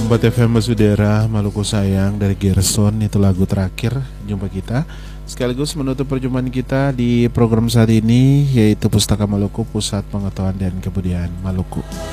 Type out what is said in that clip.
104 FM Masudera, Maluku sayang dari Gerson. Itu lagu terakhir jumpa kita, sekaligus menutup perjumpaan kita di program saat ini, yaitu Pustaka Maluku, Pusat Pengetahuan dan Kebudayaan Maluku.